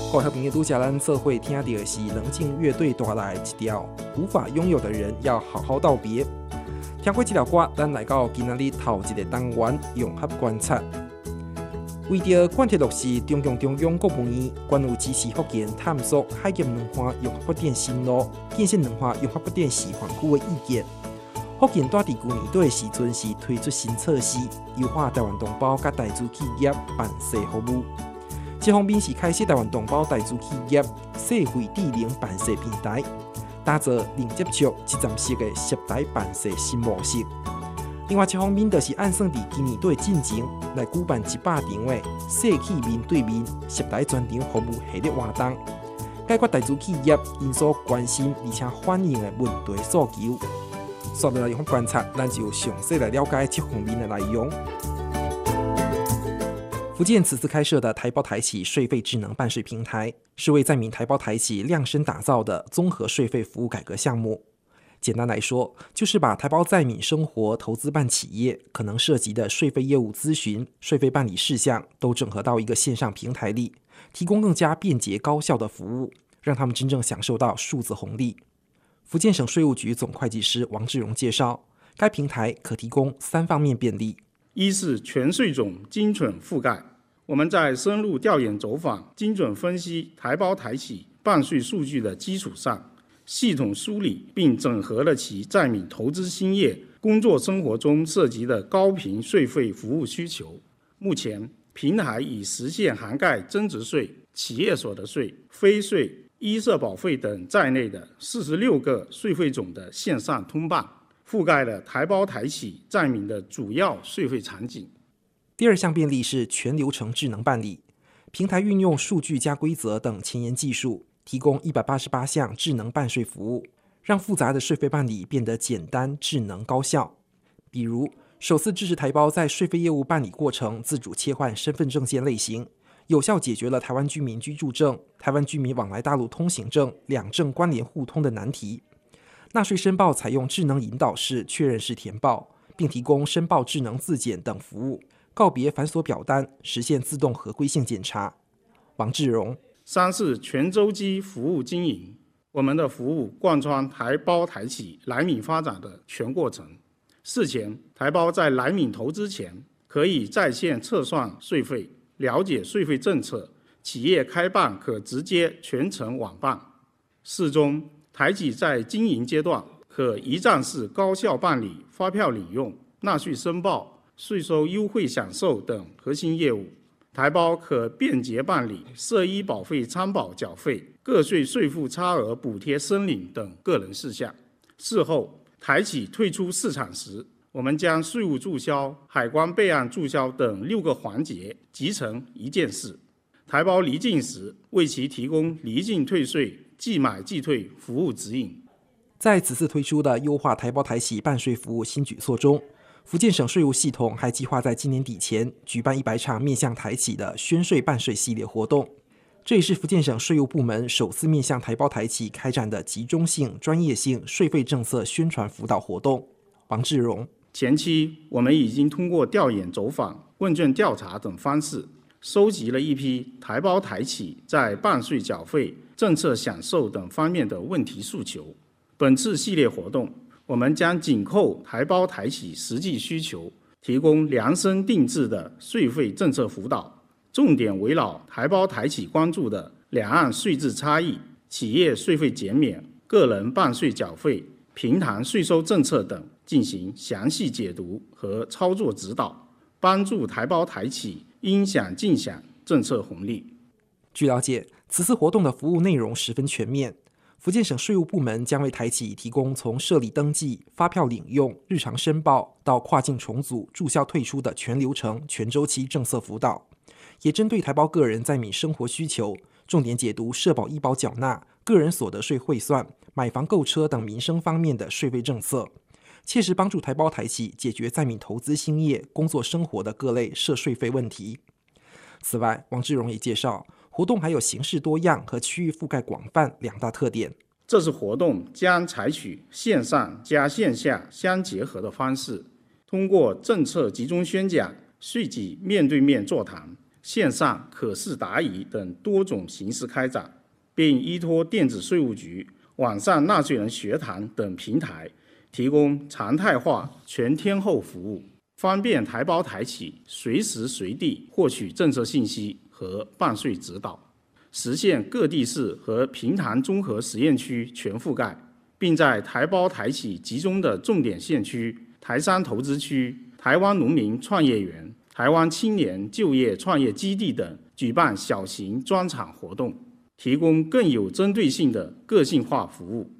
各位好朋友，拄则咱做伙听到的是冷静乐队带来一条无法拥有的人要好好道别。听过这条歌，咱来到今仔日头一个单元融合观察。为着贯彻落实中央国务院关于支持福建探索海盐文化融合发展新路、建设文化融合发展示范区的意见，福建在去年底时阵是推出新措施，优化台湾同胞甲台资企业办事服务。这方面是开设台湾同胞台资企业社会智能办事平台，打造零接触、一站式的实台办事新模式。另外一方面，就是按算伫今年底进前来举办100场的社企面对面实台专场服务系列活动，解决台资企业因所关心而且反映的问题诉求。接下来用观察，咱就详细来了解这方面的内容。福建此次开设的台胞台企税费智能办税平台，是为在闽台胞台企量身打造的综合税费服务改革项目。简单来说，就是把台胞在闽生活、投资办企业可能涉及的税费业务咨询、税费办理事项，都整合到一个线上平台里，提供更加便捷高效的服务，让他们真正享受到数字红利。福建省税务局总会计师王志荣介绍，该平台可提供3方面便利。 一是全税种精准覆盖，我们在深入调研走访、精准分析台胞台企办税数据的基础上，系统梳理并整合了其在闽投资兴业、工作生活中涉及的高频税费服务需求。目前，平台已实现涵盖增值税、企业所得税、非税、医社保费等在内的46个税费种的线上通办，覆盖了台胞台企在闽的主要税费场景。 第二项便利是全流程智能办理，平台运用数据加规则等前沿技术，提供188项智能办税服务，让复杂的税费办理变得简单、智能、高效。比如，首次支持台胞在税费业务办理过程自主切换身份证件类型，有效解决了台湾居民居住证、台湾居民往来大陆通行证两证关联互通的难题。纳税申报采用智能引导式确认式填报，并提供申报智能自检等服务，告别繁琐表单，实现自动合规性检查。王志荣。 三是全周期服务经营，我们的服务贯穿台胞台企来闽发展的全过程。事前，台胞在来闽投资前，可以在线测算税费，了解税费政策；企业开办可直接全程网办。事中，台企在经营阶段可一站式高效办理发票领用、纳税申报、税收优惠享受等核心业务。台胞可便捷办理社医保费参保缴费、个税税负差额补贴申领等个人事项。事后，台企退出市场时，我们将税务注销、海关备案注销等6个环节集成一件事。台胞离境时，为其提供离境退税、即买即退服务指引。 在此次推出的优化台胞台企办税服务新举措中，福建省税务系统还计划在今年底前举办100场面向台企的宣税办税系列活动，这也是福建省税务部门首次面向台胞台企开展的集中性、专业性税费政策宣传辅导活动。王志荣。 前期我们已经通过调研走访、问卷调查等方式，收集了一批台胞台企在办税缴费、政策享受等方面的问题诉求。本次系列活动，我们将紧扣台胞台企实际需求，提供量身定制的税费政策辅导，重点围绕台胞台企关注的两岸税制差异、企业税费减免、个人办税缴费、平台税收政策等进行详细解读和操作指导，帮助台胞台企应享尽享政策红利。 据了解，此次活动的服务内容十分全面。福建省税务部门将为台企提供从设立登记、发票领用、日常申报到跨境重组、注销退出的全流程、全周期政策辅导，也针对台胞个人在闽生活需求，重点解读社保医保缴纳、个人所得税汇算、买房购车等民生方面的税费政策，切实帮助台胞台企解决在闽投资兴业、工作生活的各类涉税费问题。此外，王志荣也介绍，活动还有形式多样和区域覆盖广泛2大特点。 这次活动将采取线上加线下相结合的方式，通过政策集中宣讲、税己面对面座谈、 线上可视答疑等多种形式开展，并依托电子税务局、网上纳税人学堂等平台，提供常态化全天候服务，方便台胞台企随时随地获取政策信息和办税指导，实现各地市和平潭综合实验区全覆盖，并在台胞台企集中的重点县区、台商投资区、台湾农民创业园、台湾青年就业创业基地等举办小型专场活动，提供更有针对性的个性化服务。